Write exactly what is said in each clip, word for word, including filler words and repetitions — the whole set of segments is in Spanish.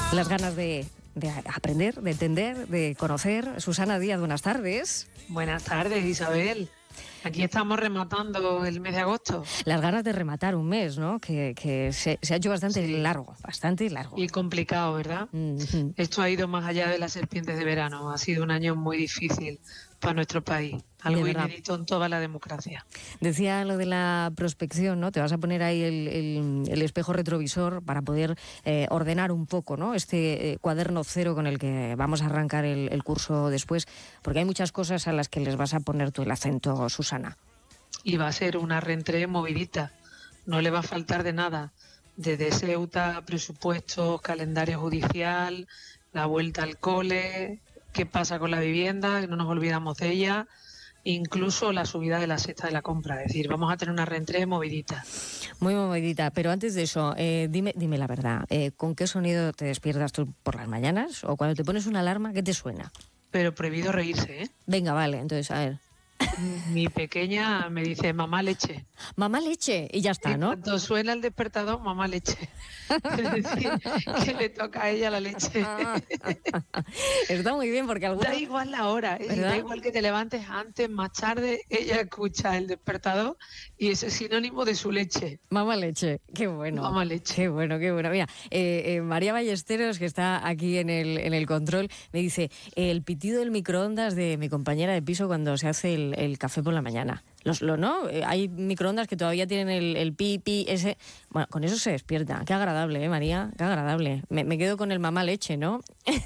Las ganas de, de aprender, de entender, de conocer. Susana Díaz, buenas tardes. Buenas tardes, Isabel. Aquí estamos rematando el mes de agosto. Las ganas de rematar un mes, ¿no? Que, que se, se ha hecho bastante sí. largo, bastante largo. Y complicado, ¿verdad? Mm-hmm. Esto ha ido más allá de las serpientes de verano. Ha sido un año muy difícil para nuestro país. Algo inédito en toda la democracia. Decía lo de la prospección, ¿no? Te vas a poner ahí el, el, el espejo retrovisor para poder eh, ordenar un poco, ¿no? Este eh, cuaderno cero con el que vamos a arrancar el, el curso después, porque hay muchas cosas a las que les vas a poner tú el acento, Susana. Y va a ser una reentré movidita. No le va a faltar de nada. Desde Ceuta, presupuestos, calendario judicial, la vuelta al cole, qué pasa con la vivienda, que no nos olvidamos de ella. Incluso la subida de la cesta de la compra. Es decir, vamos a tener una reentré movidita. Muy movidita, pero antes de eso, eh, dime, dime la verdad, eh, ¿con qué sonido te despiertas tú por las mañanas? O cuando te pones una alarma, ¿qué te suena? Pero prohibido reírse, ¿eh? Venga, vale, entonces, a ver. Mi pequeña me dice mamá leche. Mamá leche, y ya está, y ¿no? Cuando suena el despertador, mamá leche. Es decir, que le toca a ella la leche. Está muy bien porque alguna... Da igual la hora, ¿eh? Da igual que te levantes antes, más tarde, ella escucha el despertador y ese es sinónimo de su leche. Mamá leche, qué bueno. Mamá leche. Qué bueno, qué bueno. Mira, eh, eh, María Ballesteros, que está aquí en el, en el control, me dice, el pitido del microondas de mi compañera de piso cuando se hace el, el café por la mañana. Los, lo, ¿no? Hay microondas que todavía tienen el, el pi, pi, ese... Bueno, con eso se despierta. Qué agradable, ¿eh, María? Qué agradable. Me, me quedo con el mamá leche, ¿no?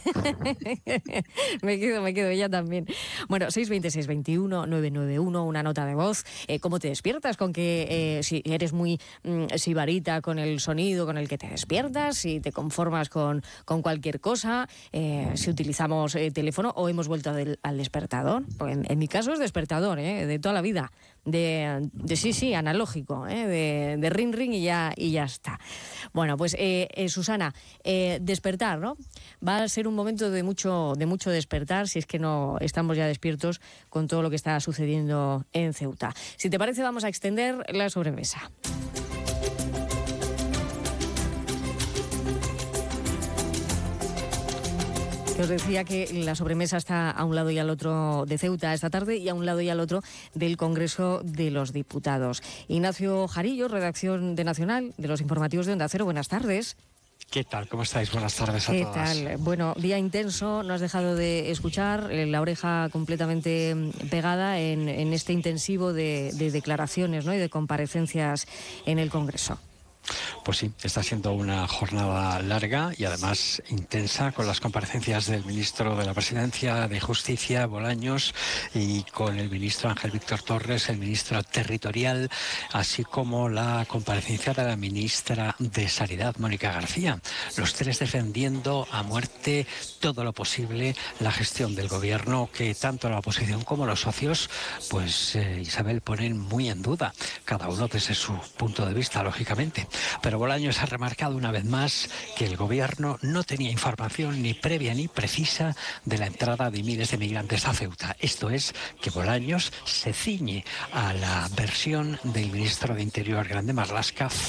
me quedo, me quedo, ella también. Bueno, seis dos cero, seis dos uno, nueve nueve uno, una nota de voz. Eh, ¿Cómo te despiertas? Con que eh, si eres muy mm, sibarita con el sonido con el que te despiertas, si te conformas con, con cualquier cosa, eh, si utilizamos eh, teléfono o hemos vuelto del, al despertador. Pues en, en mi caso es despertador, ¿eh? De toda la vida. De, de sí, sí, analógico, ¿eh? de, de ring, ring y ya, y ya está. Bueno, pues eh, eh, Susana, eh, despertar, ¿no? Va a ser un momento de mucho, de mucho despertar, si es que no estamos ya despiertos con todo lo que está sucediendo en Ceuta. Si te parece, vamos a extender la sobremesa. Os decía que la sobremesa está a un lado y al otro de Ceuta esta tarde y a un lado y al otro del Congreso de los Diputados. Ignacio Jarillo, redacción de Nacional, de los informativos de Onda Cero. Buenas tardes. ¿Qué tal? ¿Cómo estáis? Buenas tardes a ¿Qué todas. ¿Qué tal? Bueno, día intenso, no has dejado de escuchar, eh, la oreja completamente pegada en, en este intensivo de, de declaraciones, ¿no? Y de comparecencias en el Congreso. Pues sí, está siendo una jornada larga y además intensa, con las comparecencias del ministro de la Presidencia de Justicia, Bolaños, y con el ministro Ángel Víctor Torres, el ministro territorial, así como la comparecencia de la ministra de Sanidad, Mónica García. Los tres defendiendo a muerte todo lo posible la gestión del gobierno, que tanto la oposición como los socios, pues eh, Isabel, ponen muy en duda, cada uno desde su punto de vista, lógicamente. Pero Bolaños ha remarcado una vez más que el gobierno no tenía información ni previa ni precisa de la entrada de miles de migrantes a Ceuta. Esto es, que Bolaños se ciñe a la versión del ministro de Interior, Grande Marlaska,